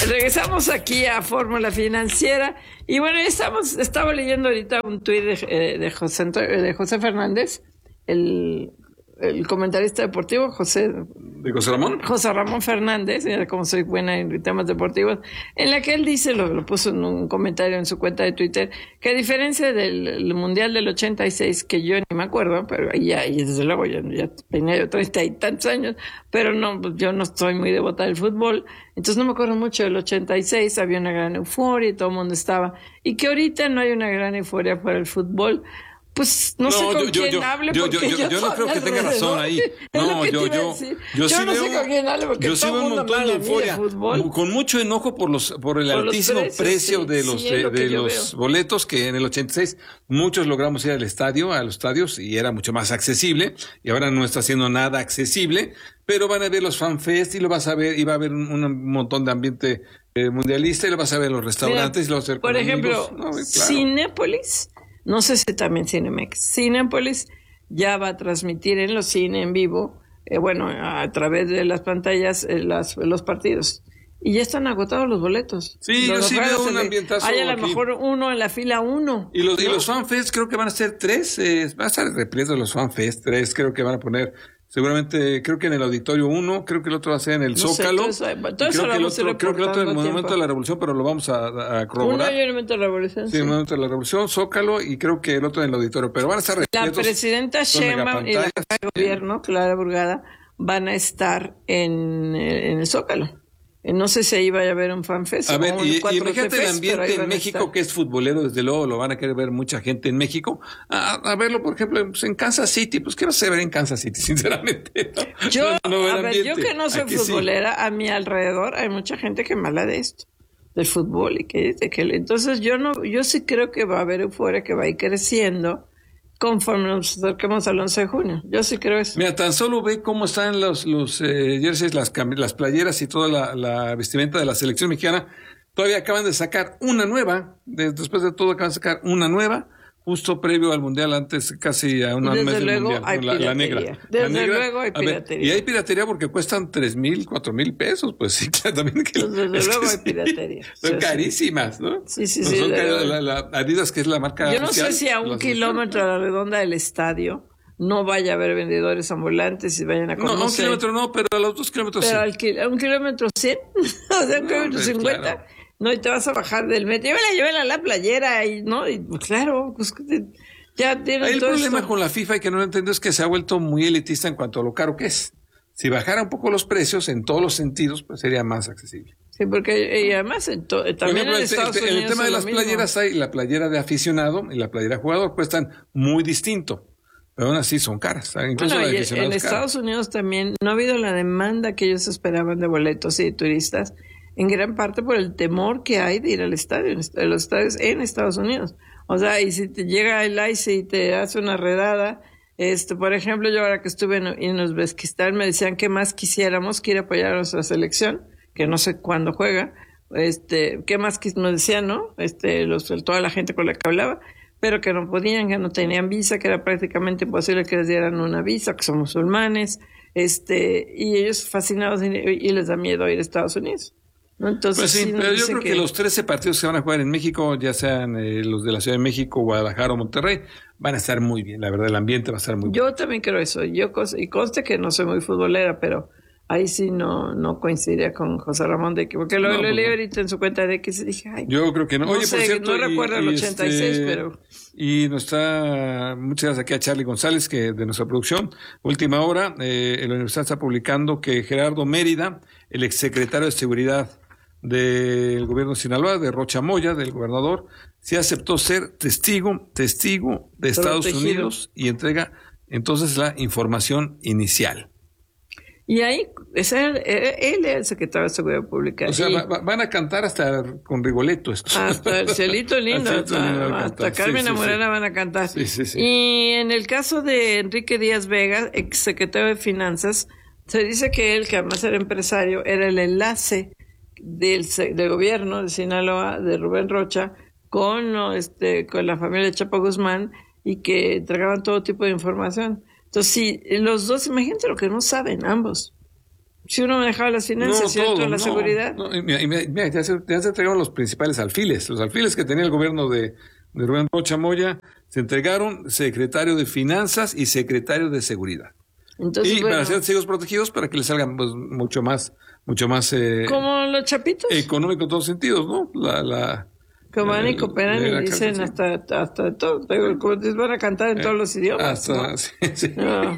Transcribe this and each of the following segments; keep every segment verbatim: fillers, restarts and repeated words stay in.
Regresamos aquí a Fórmula Financiera y bueno, estamos, estaba leyendo ahorita un tuit de, eh, de, José, de José Fernández, el, el comentarista deportivo, José... ¿De José Ramón? José Ramón Fernández, mira cómo soy buena en temas deportivos, en la que él dice, lo, lo puso en un comentario en su cuenta de Twitter, que a diferencia del el Mundial del ochenta y seis, que yo ni me acuerdo, pero ya, y desde luego ya, ya tenía yo treinta y tantos años, pero no, yo no soy muy devota del fútbol, entonces no me acuerdo mucho del ochenta y seis, había una gran euforia y todo el mundo estaba, y que ahorita no hay una gran euforia por el fútbol. Pues no, no sé con yo, quién yo, hable yo, porque yo, yo, yo no creo que tenga razón ahí. No, yo, yo, yo, yo sí no veo, sé con quién hable porque yo sí veo un montón de euforia, con mucho enojo por los, por el por altísimo precios, precio sí, de los, sí, de, de los boletos que en el ochenta y seis muchos logramos ir al estadio, a los estadios y era mucho más accesible y ahora no está siendo nada accesible, pero van a ver los fanfest y lo vas a ver y va a haber un, un montón de ambiente eh, mundialista y lo vas a ver en los restaurantes. Mira, y lo vas a ver por ejemplo, no, claro. Cinépolis. No sé si también Cinemex. Cinépolis ya va a transmitir en los cines en vivo, eh, bueno, a través de las pantallas, eh, las, los partidos. Y ya están agotados los boletos. Sí, los yo sí veo un ambientazo. Hay a lo mejor uno en la fila uno. Y los, ¿no? Y los FanFest creo que van a ser tres, eh, va a estar repleto los FanFest, tres, creo que van a poner... Seguramente, creo que en el Auditorio uno, creo que el otro va a ser en el no Zócalo. Sé, todo eso, todo eso creo, que el otro, creo que el otro en el Monumento de la Revolución, pero lo vamos a, a corroborar. Uno en el Monumento de la Revolución. Sí, el sí. Monumento de la Revolución, Zócalo, y creo que el otro en el Auditorio. Pero van a estar la presidenta Sheinbaum y la jefa de gobierno, Clara Burgada, van a estar en, en el Zócalo. No sé si ahí vaya a haber un fanfest. A ver, y, y imagínate el ambiente en México, que es futbolero, desde luego lo van a querer ver mucha gente en México. A, a verlo, por ejemplo, pues en Kansas City, pues quiero ver en Kansas City, sinceramente. ¿No? Yo, no, no a ver, yo que no soy Aquí futbolera, sí. A mi alrededor hay mucha gente que me habla de esto, del fútbol, y que dice que entonces yo no, yo sí creo que va a haber euforia que va a ir creciendo conforme nos acerquemos al once de junio. Yo sí creo eso. Mira, tan solo ve cómo están los, los eh, jerseys, las, las playeras y toda la, la vestimenta de la selección mexicana. Todavía acaban de sacar una nueva, de, después de todo acaban de sacar una nueva, justo previo al Mundial, antes casi a una mes del Mundial. Hay la, la negra. Desde la negra, luego hay piratería. Ver, y hay piratería porque cuestan tres mil, cuatro mil pesos, pues sí, también. Que, desde es luego que hay piratería. Son sí, carísimas, ¿no? Sí, sí, no sí. Son car- la, la Adidas, que es la marca Yo no oficial, sé si a un kilómetro a la redonda del estadio no vaya a haber vendedores ambulantes y vayan a conocer. No, a un kilómetro no, pero a los dos kilómetros pero sí. Al ki- a un kilómetro cien, o sea, a un no, kilómetro pues, cincuenta. Claro. No, y te vas a bajar del metro. Llévala, llévala a la playera y, ¿no? Y pues, claro, pues... Ya tienen Ahí el todo problema esto. con la FIFA y que no lo entiendo es que se ha vuelto muy elitista en cuanto a lo caro que es. Si bajara un poco los precios en todos los sentidos, pues sería más accesible. Sí, porque y además en to, también ejemplo, en Estados el, Unidos el tema de las playeras hay la playera de aficionado y la playera de jugador cuestan muy distinto, pero aún así son caras. Incluso bueno, la de y en es Estados cara. Unidos también no ha habido la demanda que ellos esperaban de boletos y de turistas, en gran parte por el temor que hay de ir al estadio, en los estadios en Estados Unidos. O sea, y si te llega el I C E y te hace una redada, este, por ejemplo, yo ahora que estuve en, en Uzbekistán me decían que más quisiéramos que ir a apoyar a nuestra selección, que no sé cuándo juega, este, qué más quis- nos decían, ¿no? Este, los, toda la gente con la que hablaba, pero que no podían, que no tenían visa, que era prácticamente imposible que les dieran una visa, que son musulmanes, este, y ellos fascinados y, y les da miedo ir a Estados Unidos. ¿No? Entonces, pues sí, sí pero yo dice creo que... que los trece partidos que van a jugar en México, ya sean eh, los de la Ciudad de México, Guadalajara o Monterrey, van a estar muy bien. La verdad, el ambiente va a estar muy yo bien. Yo también creo eso. Yo y conste que no soy muy futbolera, pero ahí sí no no coincidiría con José Ramón de que porque lo, no, lo leí no. ahorita en su cuenta de que se dije, ay. Yo creo que no. no Oye, sé, por cierto, no y, recuerdo el y ochenta y seis, este, pero y nos está muchas gracias aquí a Charlie González, que de nuestra producción. Última hora, eh, la universidad está publicando que Gerardo Mérida, el exsecretario de Seguridad del gobierno de Sinaloa, de Rocha Moya, del gobernador, sí aceptó ser testigo, testigo de Estados protegido. Unidos y entrega entonces la información inicial. Y ahí, ese, él es el secretario de Seguridad Pública. O sea, y, va, va, van a cantar hasta con Rigoletto esto. Hasta el Cielito Lindo, hasta, hasta, hasta Carmen sí, Amorena sí, sí. van a cantar. Sí, sí, sí. Y en el caso de Enrique Díaz Vega, ex secretario de Finanzas, se dice que él, que además era empresario, era el enlace del, del gobierno de Sinaloa, de Rubén Rocha, con, este, con la familia de Chapo Guzmán, y que entregaban todo tipo de información. Entonces, sí, los dos, imagínate lo que no saben, ambos. si uno manejaba las finanzas, no, ¿cierto? Todo, La no, seguridad. No, y mira, y mira, ya, se, ya se entregaron los principales alfiles. Los alfiles que tenía el gobierno de, de Rubén Rocha Moya, se entregaron secretario de Finanzas y secretario de Seguridad. Entonces, y bueno, para ser testigos protegidos, para que les salgan pues, mucho más, mucho más eh, como los chapitos. Económico en todos sentidos, ¿no? La, la que van y cooperan y dicen hasta, hasta todo, como les van a cantar en todos los idiomas. Hasta, ¿no? Sí, sí. No.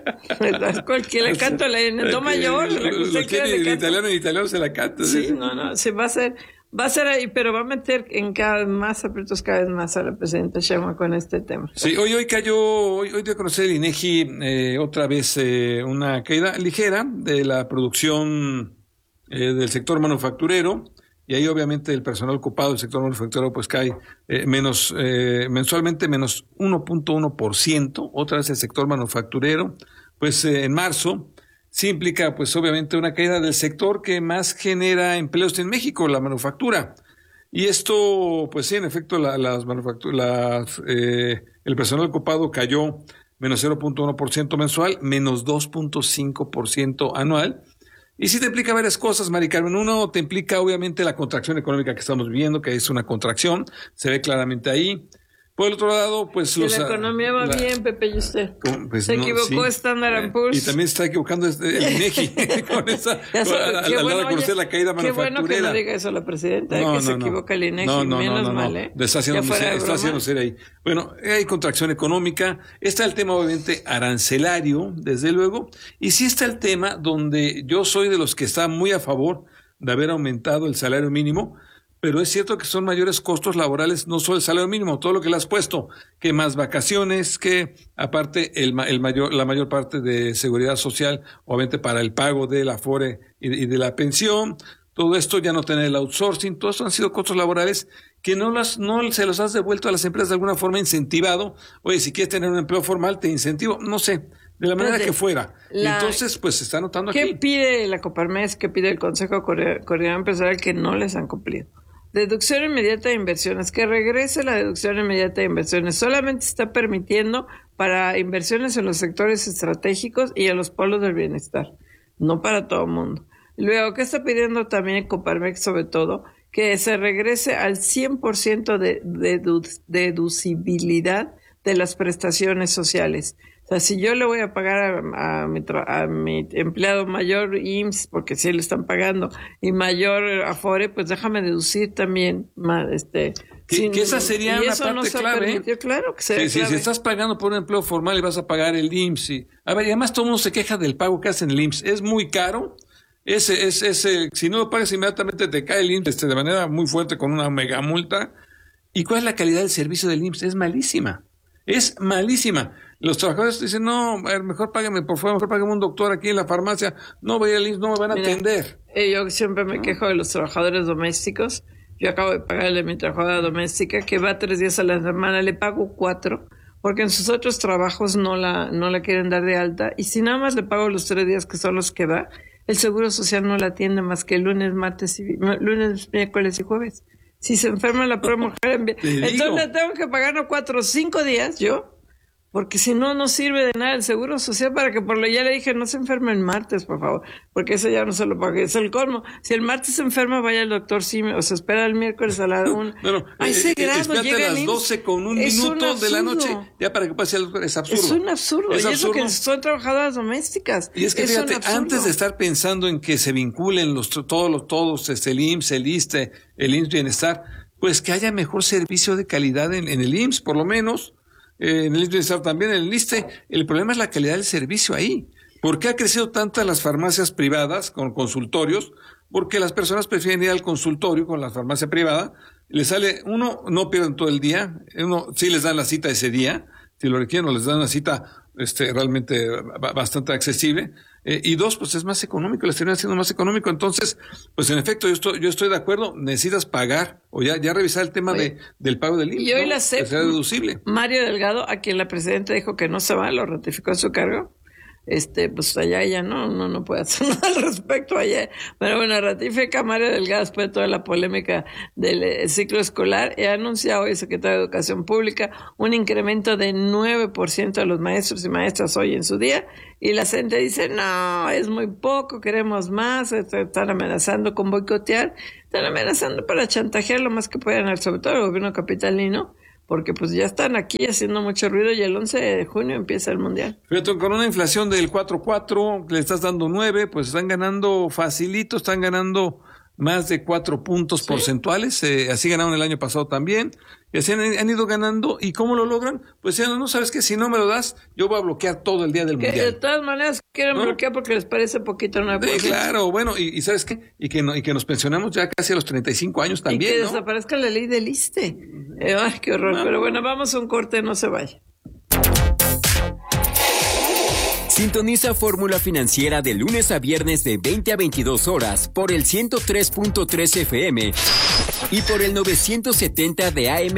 Cualquiera canta en do mayor. Lo, lo quiere en italiano, en italiano se la canta. Sí, sí, no, no, se va a hacer, va a ser ahí, pero va a meter en cada vez más aprietos, cada vez más a la presidenta Sheinbaum con este tema. Sí, hoy, hoy cayó, hoy, hoy dio a conocer el INEGI eh, otra vez eh, una caída ligera de la producción eh, del sector manufacturero. Y ahí obviamente el personal ocupado del sector manufacturero pues cae eh, menos eh, mensualmente menos uno punto uno por ciento. Otra vez el sector manufacturero, pues eh, en marzo sí implica pues obviamente una caída del sector que más genera empleos en México, la manufactura. Y esto pues sí, en efecto la, las manufacturas, eh, el personal ocupado cayó menos cero punto uno por ciento mensual, menos dos punto cinco por ciento anual. Y sí te implica varias cosas, Mari Carmen. Uno, te implica obviamente la contracción económica que estamos viviendo, que es una contracción, se ve claramente ahí. Por el otro lado, pues... Si los, la economía va la, bien, Pepe, ¿y usted? Pues se no, equivocó sí. Standard and Poor's. Y también se está equivocando el INEGI con esa... al dar a conocer la caída manufacturera. Qué bueno que no diga eso la presidenta, no, que no, se no. equivoca el INEGI, no, no, menos no, no, mal, no. ¿eh? Está haciendo, está, está haciendo ser ahí. Bueno, hay contracción económica, está el tema obviamente arancelario, desde luego, y sí está el tema donde yo soy de los que está muy a favor de haber aumentado el salario mínimo, pero es cierto que son mayores costos laborales, no solo el salario mínimo, todo lo que le has puesto, que más vacaciones, que aparte el, el mayor, la mayor parte de seguridad social, obviamente para el pago del Afore y de, y de la pensión, todo esto ya no tener el outsourcing, todo eso han sido costos laborales que no las, no se los has devuelto a las empresas de alguna forma incentivado. Oye, si quieres tener un empleo formal, te incentivo, no sé, de la manera Entonces, que fuera. La, y entonces, pues se está notando ¿qué aquí. ¿Qué pide la Coparmex, qué pide el Consejo Coordinador Empresarial que no les han cumplido? Deducción inmediata de inversiones, que regrese la deducción inmediata de inversiones. Solamente está permitiendo para inversiones en los sectores estratégicos y en los polos del bienestar, no para todo el mundo. Luego, ¿qué está pidiendo también Coparmex sobre todo? Que se regrese al cien por ciento de dedu- deducibilidad de las prestaciones sociales. O sea, si yo le voy a pagar a, a, mi, tra- a mi empleado mayor I M S S, porque sí le están pagando, y mayor Afore, pues déjame deducir también más, este... Que, sin, que esa sería una parte no clave. ¿eh? Claro que sí, sí, si estás pagando por un empleo formal y vas a pagar el I M S S. Y, a ver, y además todo el mundo se queja del pago que hacen el I M S S. Es muy caro. Ese, ese, ese, si no lo pagas inmediatamente te cae el I M S S de manera muy fuerte con una mega multa. ¿Y cuál es la calidad del servicio del I M S S? Es malísima. Es malísima. Los trabajadores dicen, no, a ver, mejor págame, por favor, mejor págame un doctor aquí en la farmacia. No voy al I M S S, no me van a Mira, atender. Eh, yo siempre me quejo de los trabajadores domésticos. Yo acabo de pagarle a mi trabajadora doméstica, que va tres días a la semana, le pago cuatro, porque en sus otros trabajos no la, no la quieren dar de alta. Y si nada más le pago los tres días que son los que va, el Seguro Social no la atiende más que lunes, martes, y, lunes, miércoles y jueves. Si se enferma la pobre mujer, entonces le tengo que pagar no cuatro o cinco días yo, porque si no, no sirve de nada el Seguro Social para que por lo ya le dije, no se enferme el martes, por favor, porque eso ya no se lo pague, es el colmo. Si el martes se enferma, vaya al doctor Simi, o se espera el miércoles a la una. No, no, a ese eh, grado llega a las doce con un es minuto un de la noche, ya para que pase el doctor, es absurdo. Es un absurdo, es y absurdo. eso que son trabajadoras domésticas. Y es que es fíjate, antes de estar pensando en que se vinculen los todos los todos, este, el I M S S, el ISSSTE, el I M S S Bienestar, pues que haya mejor servicio de calidad en, en el I M S S, por lo menos. Eh, en el I M S S Bienestar también, en el ISSSTE, el problema es la calidad del servicio ahí. ¿Por qué ha crecido tanto las farmacias privadas con consultorios? Porque las personas prefieren ir al consultorio con la farmacia privada, les sale, uno, no pierden todo el día, uno, sí les dan la cita ese día, si lo requieren, o les dan una cita este, realmente bastante accesible, eh, y dos, pues es más económico, les termina siendo más económico. Entonces, pues en efecto, yo estoy, yo estoy de acuerdo, necesitas pagar, o ya, ya revisar el tema Oye, de, del pago del I M S S, y hoy ¿no? la C E P, que sea deducible. Mario Delgado, a quien la presidenta dijo que no se va, lo ratificó en su cargo, este, pues allá ella no, no, no puede hacer nada al respecto allá. Pero bueno, ratifica Mario Delgado después de toda la polémica del eh, ciclo escolar y ha anunciado hoy el secretario de Educación Pública un incremento de nueve por ciento de los maestros y maestras hoy en su día. Y la gente dice, no, es muy poco, queremos más, están amenazando con boicotear, están amenazando para chantajear lo más que puedan, sobre todo el gobierno capitalino, porque pues ya están aquí haciendo mucho ruido y el once de junio empieza el Mundial. Fíjate, con una inflación del cuatro punto cuatro, le estás dando nueve, pues están ganando facilito, están ganando más de cuatro puntos ¿sí? porcentuales, eh, así ganaron el año pasado también, y así han, han ido ganando. ¿Y cómo lo logran? Pues ya no, no sabes que si no me lo das, yo voy a bloquear todo el día del que Mundial. De todas maneras quieren ¿no? bloquear porque les parece poquito nueve por ciento. Sí, claro, bueno, y, y ¿sabes qué? Y que, no, y que nos pensionamos ya casi a los treinta y cinco años también, Y que ¿no? desaparezca la ley del ISSSTE. Eh, ay, qué horror, no. Pero bueno, vamos a un corte, no se vaya. Sintoniza Fórmula Financiera de lunes a viernes de veinte a veintidós horas por el ciento tres punto tres F M y por el novecientos setenta de A M